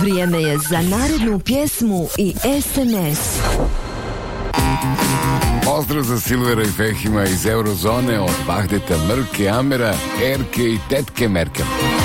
Vrijeme je za narodnu pjesmu i SMS. Pozdrav za Silvera i Fehima iz Eurozone od Vahdeta, Mrke, Amera, Erke i tetke Merkel.